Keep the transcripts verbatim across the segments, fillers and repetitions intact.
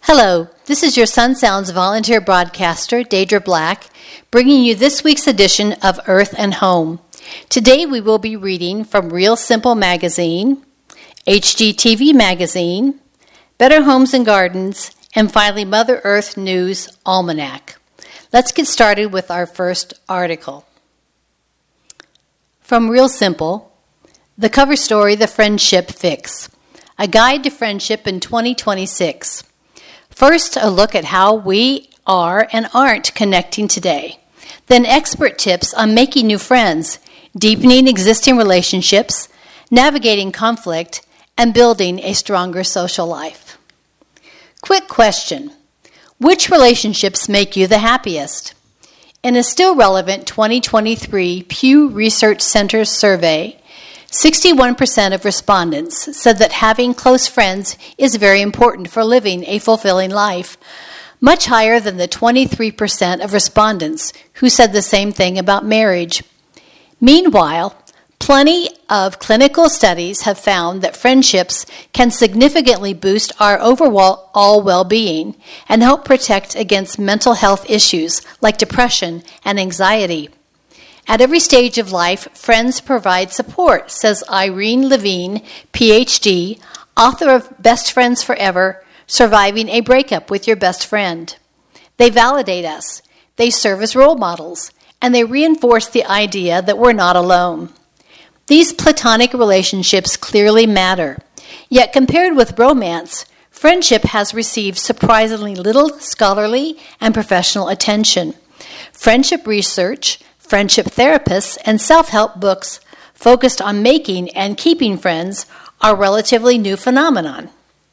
Hello, this is your Sun Sounds volunteer broadcaster, Deidre Black, bringing you this week's edition of Earth and Home. Today we will be reading from Real Simple Magazine, H G T V Magazine, Better Homes and Gardens, and finally Mother Earth News Almanac. Let's get started with our first article. From Real Simple, the cover story, The Friendship Fix, a guide to friendship in twenty twenty-six. First, a look at how we are and aren't connecting today. Then expert tips on making new friends, deepening existing relationships, navigating conflict, and building a stronger social life. Quick question. Which relationships make you the happiest? In a still relevant twenty twenty-three Pew Research Center survey, sixty-one percent of respondents said that having close friends is very important for living a fulfilling life, much higher than the twenty-three percent of respondents who said the same thing about marriage. Meanwhile, plenty of clinical studies have found that friendships can significantly boost our overall well-being and help protect against mental health issues like depression and anxiety. At every stage of life, friends provide support, says Irene Levine, P H D, author of Best Friends Forever, Surviving a Breakup with Your Best Friend. They validate us, they serve as role models, and they reinforce the idea that we're not alone. These platonic relationships clearly matter, yet compared with romance, friendship has received surprisingly little scholarly and professional attention. Friendship research, friendship therapists, and self-help books focused on making and keeping friends are a relatively new phenomenon.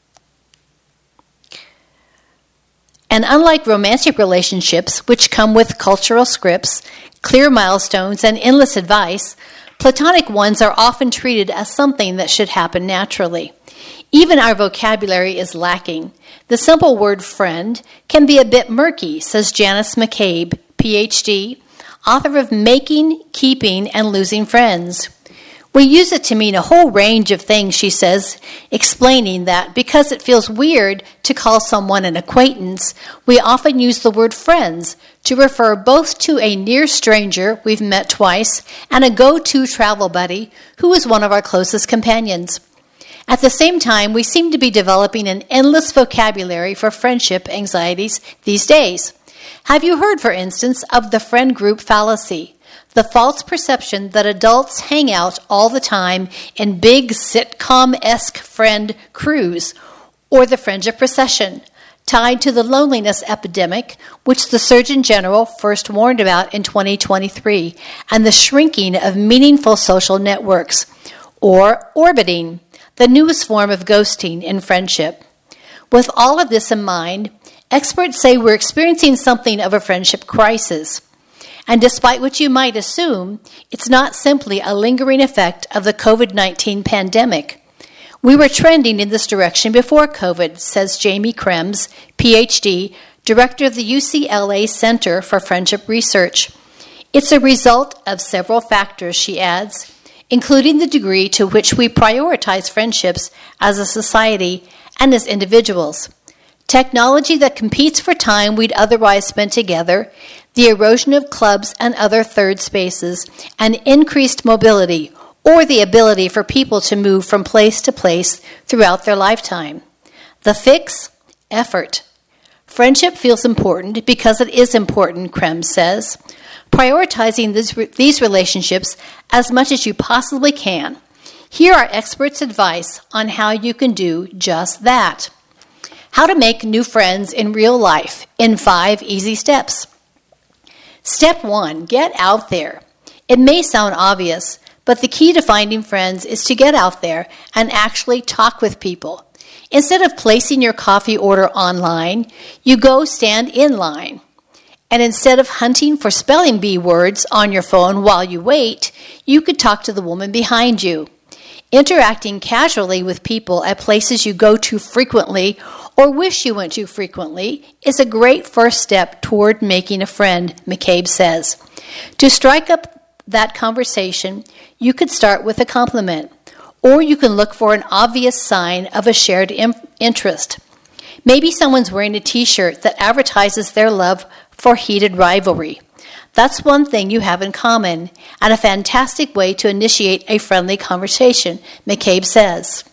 And unlike romantic relationships, which come with cultural scripts, clear milestones, and endless advice, platonic ones are often treated as something that should happen naturally. Even our vocabulary is lacking. The simple word friend can be a bit murky, says Janice McCabe, P H D, author of Making, Keeping, and Losing Friends. We use it to mean a whole range of things, she says, explaining that because it feels weird to call someone an acquaintance, we often use the word friends to refer both to a near stranger we've met twice and a go-to travel buddy who is one of our closest companions. At the same time, we seem to be developing an endless vocabulary for friendship anxieties these days. Have you heard, for instance, of the friend group fallacy, the false perception that adults hang out all the time in big sitcom-esque friend crews, or the friendship procession, tied to the loneliness epidemic, which the Surgeon General first warned about in twenty twenty-three, and the shrinking of meaningful social networks, or orbiting, the newest form of ghosting in friendship. With all of this in mind, experts say we're experiencing something of a friendship crisis. And despite what you might assume, it's not simply a lingering effect of the covid nineteen pandemic. We were trending in this direction before COVID, says Jamie Krems, P H D, director of the U C L A Center for Friendship Research. It's a result of several factors, she adds, including the degree to which we prioritize friendships as a society and as individuals. Technology that competes for time we'd otherwise spend together, the erosion of clubs and other third spaces, and increased mobility, or the ability for people to move from place to place throughout their lifetime. The fix? Effort. Friendship feels important because it is important, Krems says. Prioritizing this, these relationships as much as you possibly can. Here are experts' advice on how you can do just that. How to make new friends in real life in five easy steps. Step one, get out there. It may sound obvious, but the key to finding friends is to get out there and actually talk with people. Instead of placing your coffee order online, you go stand in line. And instead of hunting for spelling bee words on your phone while you wait, you could talk to the woman behind you. Interacting casually with people at places you go to frequently or wish you went to frequently is a great first step toward making a friend, McCabe says. To strike up that conversation, you could start with a compliment, or you can look for an obvious sign of a shared im- interest. Maybe someone's wearing a t-shirt that advertises their love for heated rivalry. That's one thing you have in common, and a fantastic way to initiate a friendly conversation, McCabe says.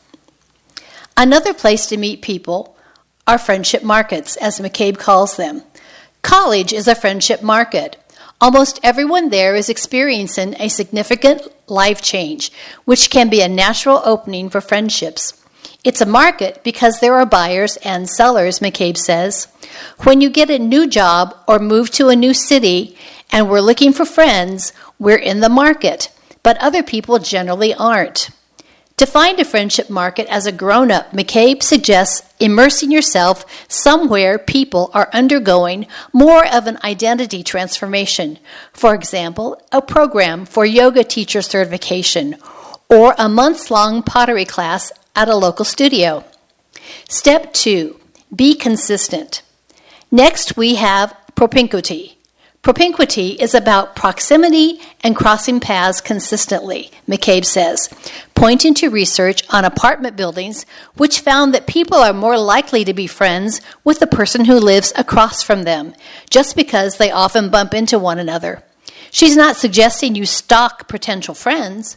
Another place to meet people are friendship markets, as McCabe calls them. College is a friendship market. Almost everyone there is experiencing a significant life change, which can be a natural opening for friendships. It's a market because there are buyers and sellers, McCabe says. When you get a new job or move to a new city and we're looking for friends, we're in the market, but other people generally aren't. To find a friendship market as a grown-up, McCabe suggests immersing yourself somewhere people are undergoing more of an identity transformation. For example, a program for yoga teacher certification or a months-long pottery class at a local studio. Step two, be consistent. Next, we have propinquity. Propinquity is about proximity and crossing paths consistently, McCabe says, pointing to research on apartment buildings which found that people are more likely to be friends with the person who lives across from them, just because they often bump into one another. She's not suggesting you stalk potential friends,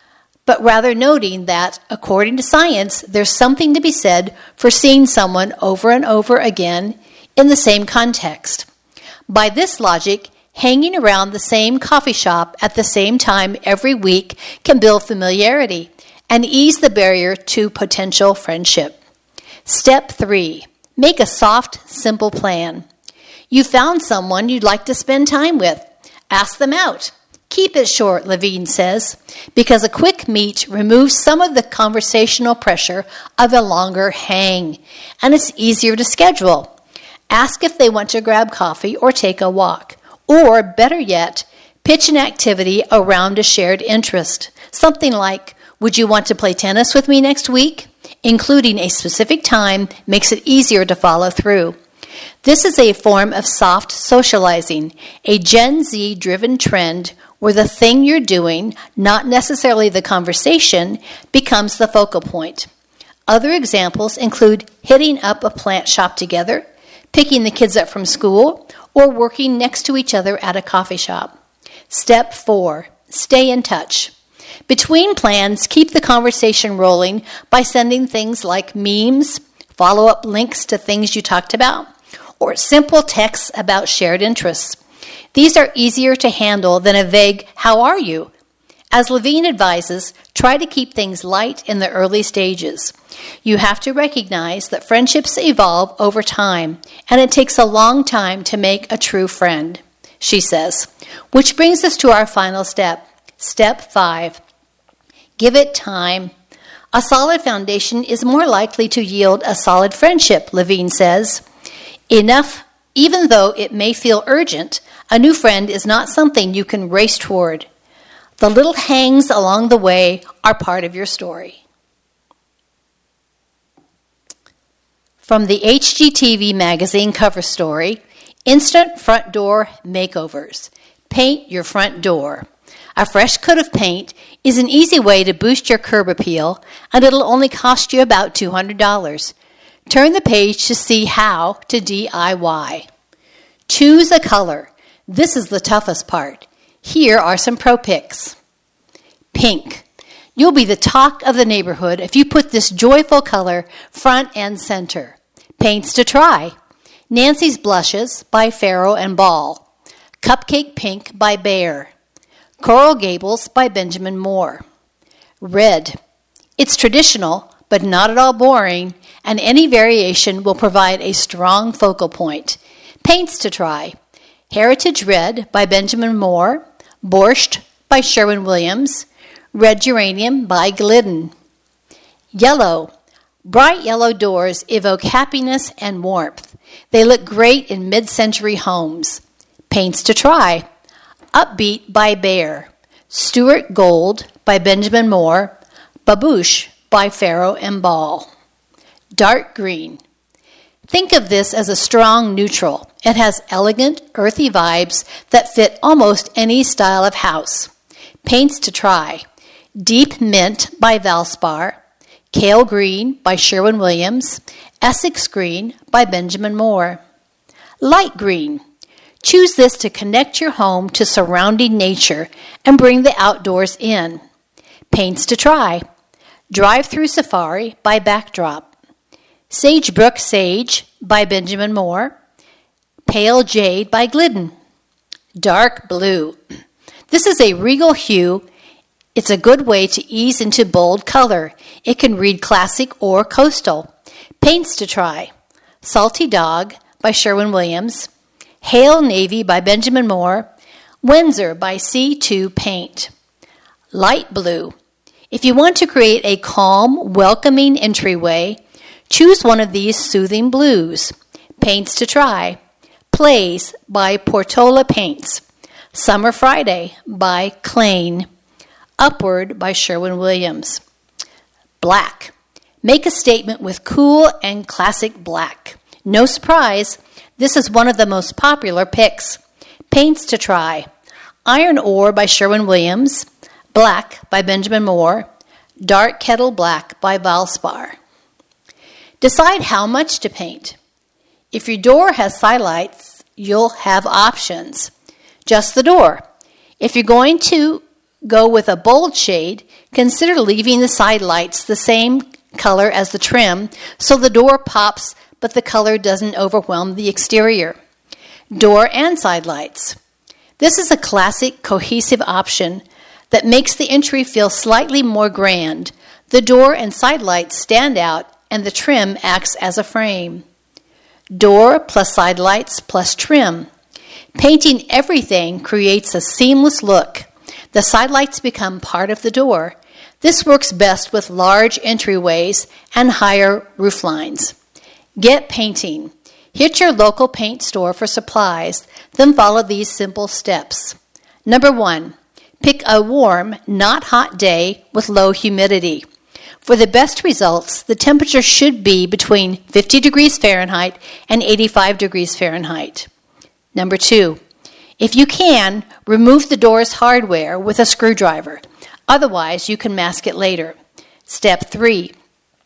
but rather noting that, according to science, there's something to be said for seeing someone over and over again in the same context. By this logic, hanging around the same coffee shop at the same time every week can build familiarity and ease the barrier to potential friendship. Step three, make a soft, simple plan. You found someone you'd like to spend time with. Ask them out. Keep it short, Levine says, because a quick meet removes some of the conversational pressure of a longer hang, and it's easier to schedule. Ask if they want to grab coffee or take a walk. Or, better yet, pitch an activity around a shared interest. Something like, would you want to play tennis with me next week? Including a specific time makes it easier to follow through. This is a form of soft socializing, a Gen Z-driven trend where the thing you're doing, not necessarily the conversation, becomes the focal point. Other examples include hitting up a plant shop together, picking the kids up from school, or working next to each other at a coffee shop. Step four, stay in touch. Between plans, keep the conversation rolling by sending things like memes, follow-up links to things you talked about, or simple texts about shared interests. These are easier to handle than a vague, how are you? As Levine advises, try to keep things light in the early stages. You have to recognize that friendships evolve over time, and it takes a long time to make a true friend, she says. Which brings us to our final step, step five. Give it time. A solid foundation is more likely to yield a solid friendship, Levine says. Enough, even though it may feel urgent, a new friend is not something you can race toward. The little hangs along the way are part of your story. From the H G T V magazine cover story, Instant Front Door Makeovers. Paint your front door. A fresh coat of paint is an easy way to boost your curb appeal, and it'll only cost you about two hundred dollars. Turn the page to see how to D I Y. Choose a color. This is the toughest part. Here are some pro picks. Pink. You'll be the talk of the neighborhood if you put this joyful color front and center. Paints to try. Nancy's Blushes by Farrow and Ball. Cupcake Pink by Behr. Coral Gables by Benjamin Moore. Red. It's traditional, but not at all boring, and any variation will provide a strong focal point. Paints to try. Heritage Red by Benjamin Moore. Borscht by Sherwin-Williams. Red Geranium by Glidden. Yellow. Bright yellow doors evoke happiness and warmth. They look great in mid-century homes. Paints to try. Upbeat by Behr. Stuart Gold by Benjamin Moore. Babouche by Farrow and Ball. Dark green. Think of this as a strong neutral. It has elegant, earthy vibes that fit almost any style of house. Paints to try. Deep Mint by Valspar. Kale Green by Sherwin-Williams, Essex Green by Benjamin Moore. Light green. Choose this to connect your home to surrounding nature and bring the outdoors in. Paints to try. Drive-Through Safari by Backdrop. Sagebrook Sage by Benjamin Moore. Pale Jade by Glidden. Dark blue. This is a regal hue. It's a good way to ease into bold color. It can read classic or coastal. Paints to try. Salty Dog by Sherwin-Williams. Hale Navy by Benjamin Moore. Windsor by C two Paint. Light blue. If you want to create a calm, welcoming entryway, choose one of these soothing blues. Paints to try. Plays by Portola Paints. Summer Friday by Klain. Upward by Sherwin-Williams. Black. Make a statement with cool and classic black. No surprise, this is one of the most popular picks. Paints to try. Iron Ore by Sherwin-Williams. Black by Benjamin Moore. Dark Kettle Black by Valspar. Decide how much to paint. If your door has sidelights, you'll have options. Just the door. If you're going to go with a bold shade, consider leaving the sidelights the same color as the trim so the door pops but the color doesn't overwhelm the exterior. Door and sidelights. This is a classic cohesive option that makes the entry feel slightly more grand. The door and sidelights stand out and the trim acts as a frame. Door plus sidelights plus trim. Painting everything creates a seamless look. The sidelights become part of the door. This works best with large entryways and higher roof lines. Get painting. Hit your local paint store for supplies, then follow these simple steps. Number one, pick a warm, not hot day with low humidity. For the best results, the temperature should be between fifty degrees Fahrenheit and eighty-five degrees Fahrenheit. Number two, if you can, remove the door's hardware with a screwdriver. Otherwise, you can mask it later. Step three,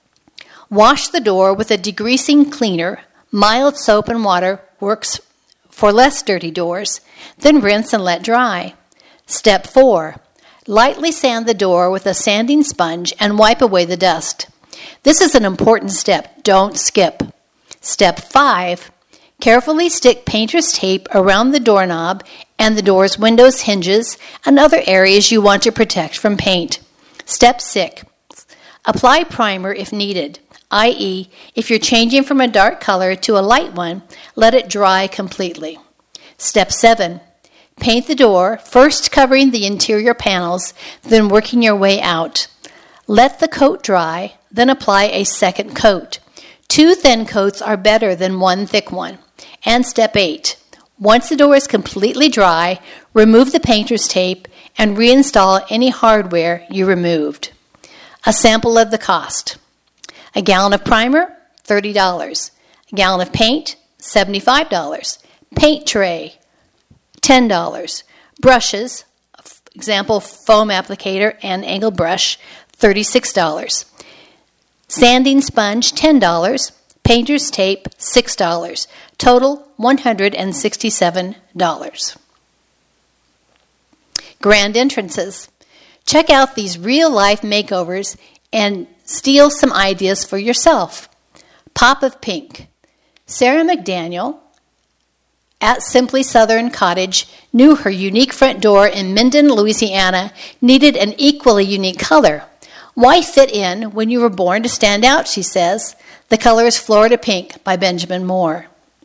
wash the door with a degreasing cleaner. Mild soap and water works for less dirty doors. Then rinse and let dry. Step four, lightly sand the door with a sanding sponge and wipe away the dust. This is an important step. Don't skip. Step five, carefully stick painter's tape around the doorknob and the door's windows, hinges, and other areas you want to protect from paint. Step six, apply primer if needed, that is, if you're changing from a dark color to a light one, let it dry completely. Step seven, paint the door, first covering the interior panels, then working your way out. Let the coat dry, then apply a second coat. Two thin coats are better than one thick one. And step eight, once the door is completely dry, remove the painter's tape and reinstall any hardware you removed. A sample of the cost. A gallon of primer, thirty dollars. A gallon of paint, seventy-five dollars. Paint tray, ten dollars. Brushes, example foam applicator and angle brush, thirty-six dollars. Sanding sponge, ten dollars. Painter's tape, six dollars. Total, one hundred sixty-seven dollars. Grand entrances. Check out these real-life makeovers and steal some ideas for yourself. Pop of Pink. Sarah McDaniel at Simply Southern Cottage knew her unique front door in Minden, Louisiana needed an equally unique color. Why fit in when you were born to stand out, she says. The color is Florida Pink by Benjamin Moore.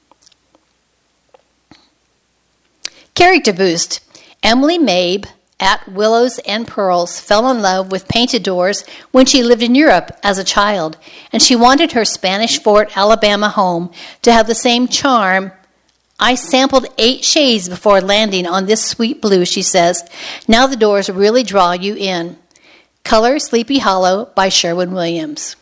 Character boost. Emily Mabe at Willows and Pearls fell in love with painted doors when she lived in Europe as a child, and she wanted her Spanish Fort, Alabama home to have the same charm. I sampled eight shades before landing on this sweet blue, she says. Now the doors really draw you in. Color Sleepy Hollow by Sherwin-Williams.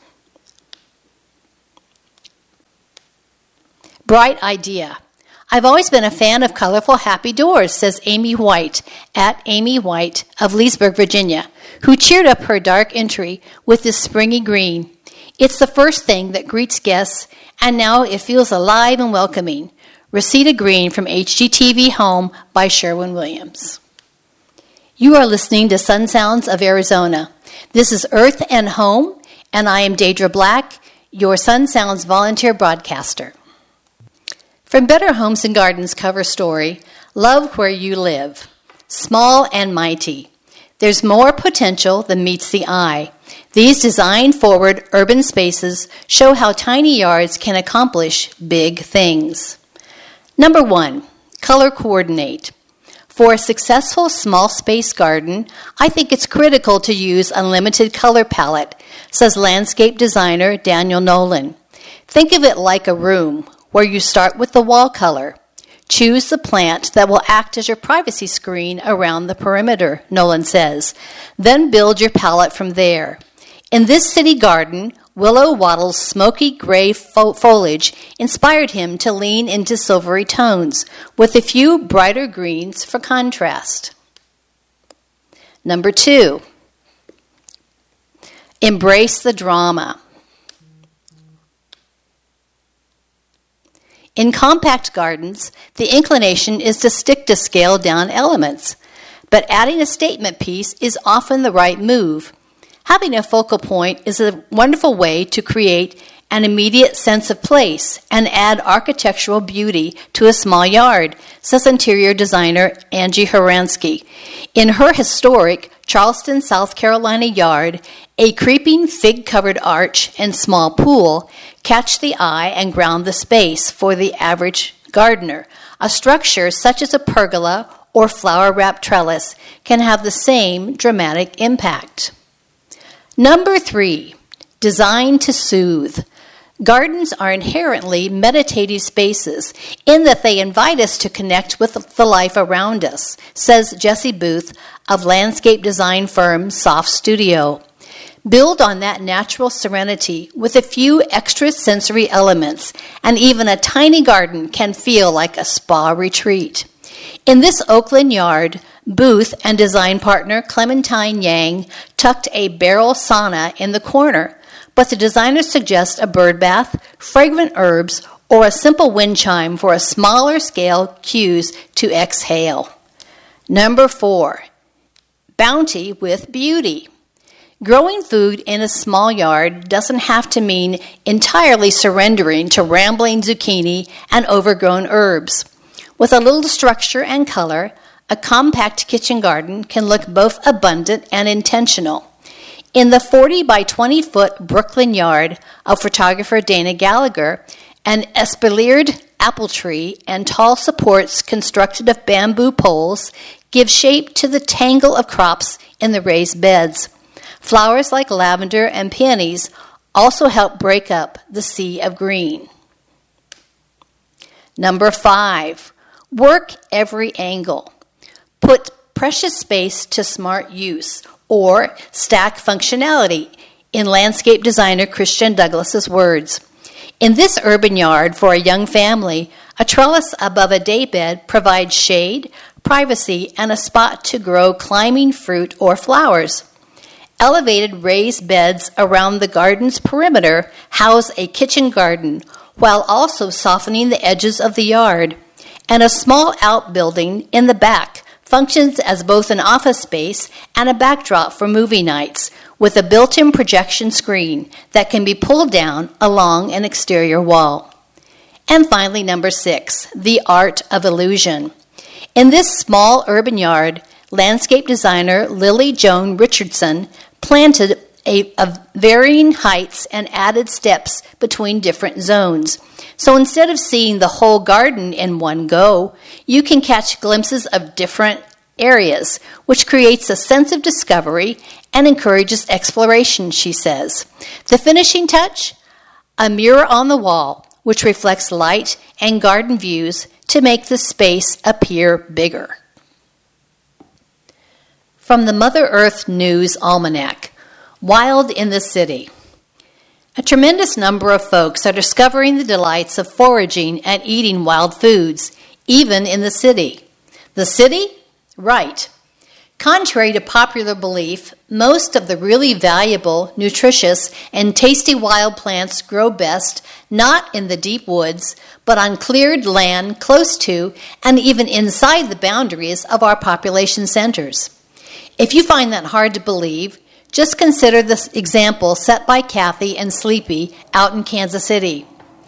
Bright idea. I've always been a fan of colorful, happy doors, says Amy White at Amy White of Leesburg, Virginia. who cheered up her dark entry with this springy green. It's the first thing that greets guests, and now it feels alive and welcoming. Reseda Green from H G T V Home by Sherwin-Williams. You are listening to Sun Sounds of Arizona. This is Earth and Home, and I am Deidre Black, your Sun Sounds volunteer broadcaster. From Better Homes and Gardens cover story, Love Where You Live. Small and mighty. There's more potential than meets the eye. These design-forward urban spaces show how tiny yards can accomplish big things. Number one, color coordinate. For a successful small space garden, I think it's critical to use a limited color palette, says landscape designer Daniel Nolan. Think of it like a room where you start with the wall color. Choose the plant that will act as your privacy screen around the perimeter, Nolan says. Then build your palette from there. In this city garden, Willow Wattle's smoky gray fo- foliage inspired him to lean into silvery tones, with a few brighter greens for contrast. Number two, embrace the drama. In compact gardens, the inclination is to stick to scaled-down elements, but adding a statement piece is often the right move. Having a focal point is a wonderful way to create an immediate sense of place and add architectural beauty to a small yard, says interior designer Angie Horansky. In her historic Charleston, South Carolina yard, a creeping fig-covered arch and small pool catch the eye and ground the space for the average gardener. A structure such as a pergola or flower-wrapped trellis can have the same dramatic impact. Number three, design to soothe. Gardens are inherently meditative spaces in that they invite us to connect with the life around us, says Jesse Booth of landscape design firm Soft Studio. Build on that natural serenity with a few extra sensory elements, and even a tiny garden can feel like a spa retreat. In this Oakland yard, Booth and design partner Clementine Yang tucked a barrel sauna in the corner, but the designers suggest a bird bath, fragrant herbs, or a simple wind chime for a smaller scale cues to exhale. Number four, bounty with beauty. Growing food in a small yard doesn't have to mean entirely surrendering to rambling zucchini and overgrown herbs. With a little structure and color, a compact kitchen garden can look both abundant and intentional. In the forty by twenty foot Brooklyn yard of photographer Dana Gallagher, an espaliered apple tree and tall supports constructed of bamboo poles give shape to the tangle of crops in the raised beds. Flowers like lavender and peonies also help break up the sea of green. Number five, work every angle. Put precious space to smart use, or stack functionality, in landscape designer Christian Douglas's words. In this urban yard for a young family, a trellis above a daybed provides shade, privacy, and a spot to grow climbing fruit or flowers. Elevated raised beds around the garden's perimeter house a kitchen garden, while also softening the edges of the yard. And a small outbuilding in the back functions as both an office space and a backdrop for movie nights, with a built-in projection screen that can be pulled down along an exterior wall. And finally, number six, the art of illusion. In this small urban yard, landscape designer Lily Joan Richardson planted a, a varying heights and added steps between different zones. So instead of seeing the whole garden in one go, you can catch glimpses of different areas, which creates a sense of discovery and encourages exploration, she says. The finishing touch? A mirror on the wall, which reflects light and garden views to make the space appear bigger. From the Mother Earth News Almanac, Wild in the City. A tremendous number of folks are discovering the delights of foraging and eating wild foods, even in the city. The city? Right. Contrary to popular belief, most of the really valuable, nutritious, and tasty wild plants grow best not in the deep woods, but on cleared land close to and even inside the boundaries of our population centers. If you find that hard to believe, just consider the example set by Kathy and Sleepy out in Kansas City.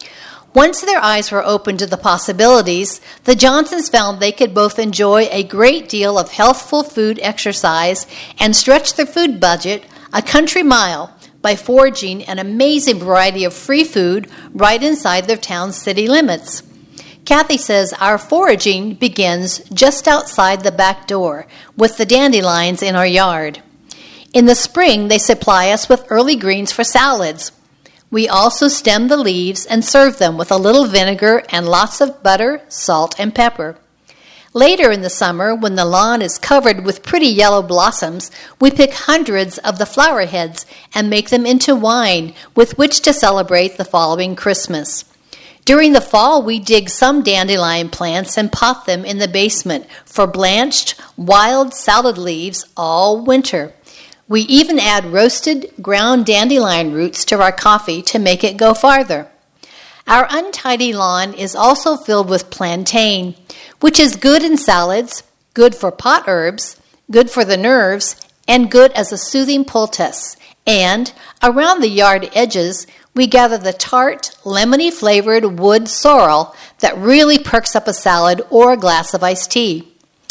Once their eyes were open to the possibilities, the Johnsons found they could both enjoy a great deal of healthful food exercise and stretch their food budget a country mile by foraging an amazing variety of free food right inside their town's city limits. Kathy says our foraging begins just outside the back door with the dandelions in our yard. In the spring, they supply us with early greens for salads. We also stem the leaves and serve them with a little vinegar and lots of butter, salt, and pepper. Later in the summer, when the lawn is covered with pretty yellow blossoms, we pick hundreds of the flower heads and make them into wine with which to celebrate the following Christmas. During the fall, we dig some dandelion plants and pot them in the basement for blanched, wild salad leaves all winter. We even add roasted ground dandelion roots to our coffee to make it go farther. Our untidy lawn is also filled with plantain, which is good in salads, good for pot herbs, good for the nerves, and good as a soothing poultice. And around the yard edges, we gather the tart, lemony-flavored wood sorrel that really perks up a salad or a glass of iced tea.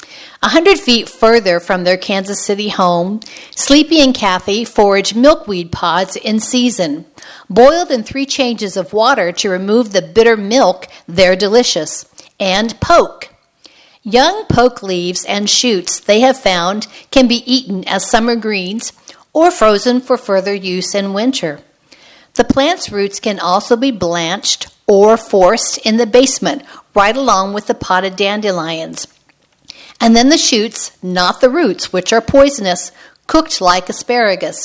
A hundred feet further from their Kansas City home, Sleepy and Kathy forage milkweed pods in season. Boiled in three changes of water to remove the bitter milk, they're delicious. And poke. Young poke leaves and shoots, they have found, can be eaten as summer greens or frozen for further use in winter. The plant's roots can also be blanched or forced in the basement right along with the potted dandelions. And then the shoots, not the roots, which are poisonous, cooked like asparagus.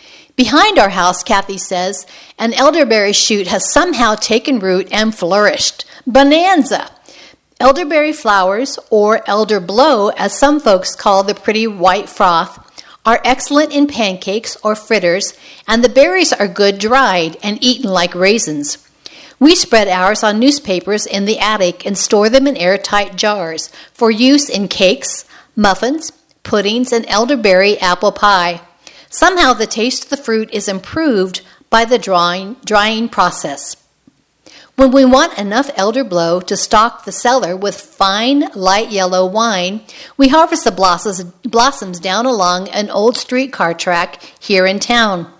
Behind our house, Kathy says, an elderberry shoot has somehow taken root and flourished. Bonanza! Elderberry flowers, or elder blow, as some folks call the pretty white froth, are excellent in pancakes or fritters, and the berries are good dried and eaten like raisins. We spread ours on newspapers in the attic and store them in airtight jars for use in cakes, muffins, puddings, and elderberry apple pie. Somehow the taste of the fruit is improved by the drying, drying process. When we want enough elder blow to stock the cellar with fine, light yellow wine, we harvest the blossoms, blossoms down along an old streetcar track here in town.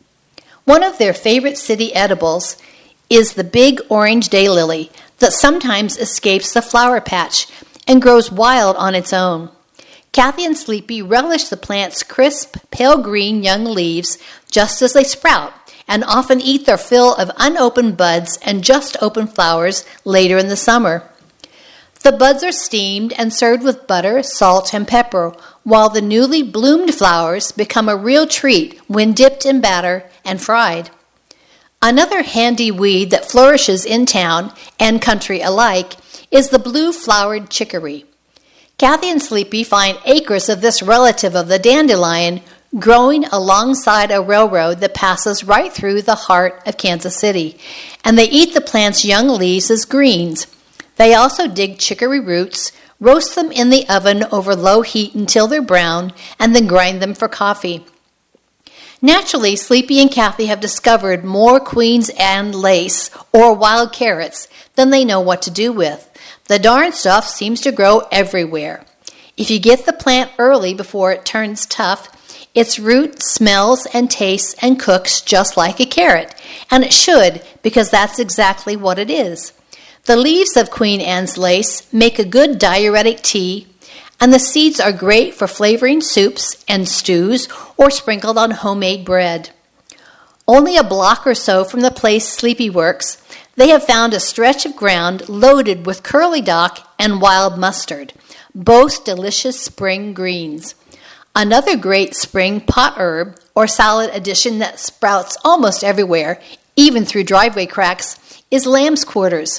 One of their favorite city edibles is the big orange daylily that sometimes escapes the flower patch and grows wild on its own. Kathy and Sleepy relish the plant's crisp, pale green young leaves just as they sprout, and often eat their fill of unopened buds and just open flowers later in the summer. The buds are steamed and served with butter, salt, and pepper, while the newly bloomed flowers become a real treat when dipped in batter and fried. Another handy weed that flourishes in town and country alike is the blue-flowered chicory. Kathy and Sleepy find acres of this relative of the dandelion growing alongside a railroad that passes right through the heart of Kansas City, and they eat the plant's young leaves as greens. They also dig chicory roots, roast them in the oven over low heat until they're brown, and then grind them for coffee. Naturally, Sleepy and Kathy have discovered more Queen's Anne lace or wild carrots than they know what to do with. The darn stuff seems to grow everywhere. If you get the plant early before it turns tough, its root smells and tastes and cooks just like a carrot, and it should, because that's exactly what it is. The leaves of Queen Anne's lace make a good diuretic tea, and the seeds are great for flavoring soups and stews or sprinkled on homemade bread. Only a block or so from the place Sleepy works, they have found a stretch of ground loaded with curly dock and wild mustard, both delicious spring greens. Another great spring pot herb or salad addition that sprouts almost everywhere, even through driveway cracks, is lamb's quarters.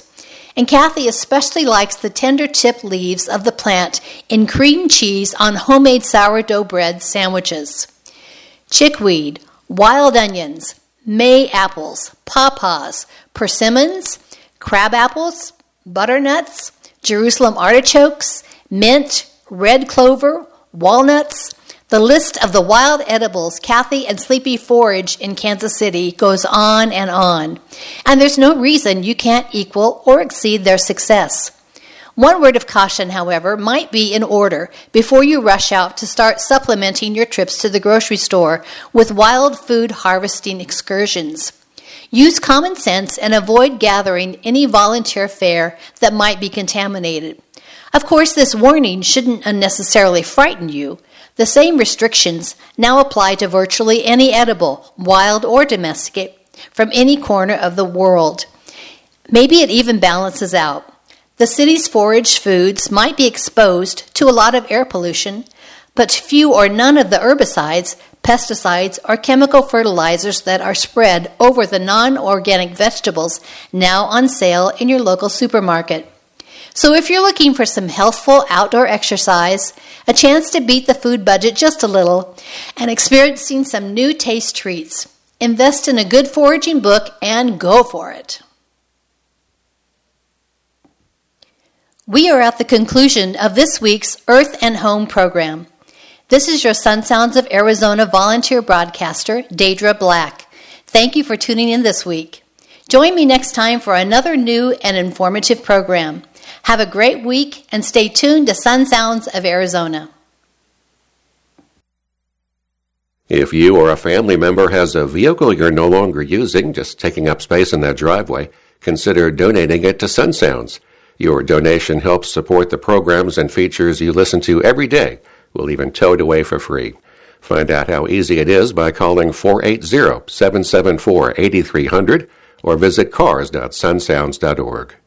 And Kathy especially likes the tender tip leaves of the plant in cream cheese on homemade sourdough bread sandwiches. Chickweed, wild onions, May apples, pawpaws, persimmons, crab apples, butternuts, Jerusalem artichokes, mint, red clover, walnuts. The list of the wild edibles Kathy and Sleepy forage in Kansas City goes on and on, and there's no reason you can't equal or exceed their success. One word of caution, however, might be in order before you rush out to start supplementing your trips to the grocery store with wild food harvesting excursions. Use common sense and avoid gathering any volunteer fare that might be contaminated. Of course, this warning shouldn't unnecessarily frighten you. The same restrictions now apply to virtually any edible, wild or domestic, from any corner of the world. Maybe it even balances out. The city's forage foods might be exposed to a lot of air pollution, but few or none of the herbicides, pesticides, or chemical fertilizers that are spread over the non-organic vegetables now on sale in your local supermarket. So if you're looking for some healthful outdoor exercise, a chance to beat the food budget just a little, and experiencing some new taste treats, invest in a good foraging book and go for it. We are at the conclusion of this week's Earth and Home program. This is your Sun Sounds of Arizona volunteer broadcaster, Deidre Black. Thank you for tuning in this week. Join me next time for another new and informative program. Have a great week and stay tuned to Sun Sounds of Arizona. If you or a family member has a vehicle you're no longer using, just taking up space in that driveway, consider donating it to Sun Sounds. Your donation helps support the programs and features you listen to every day. We'll even tow it away for free. Find out how easy it is by calling four eight zero, seven seven four, eight three zero zero or visit cars dot sun sounds dot org.